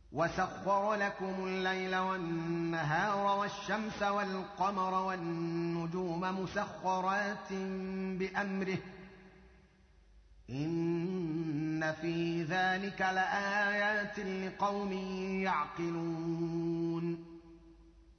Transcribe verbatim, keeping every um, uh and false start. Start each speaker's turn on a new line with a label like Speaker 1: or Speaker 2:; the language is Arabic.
Speaker 1: وسخر لكم الليل والنهار والشمس والقمر والنجوم مسخرات بأمره إن في ذلك لآيات لقوم يعقلون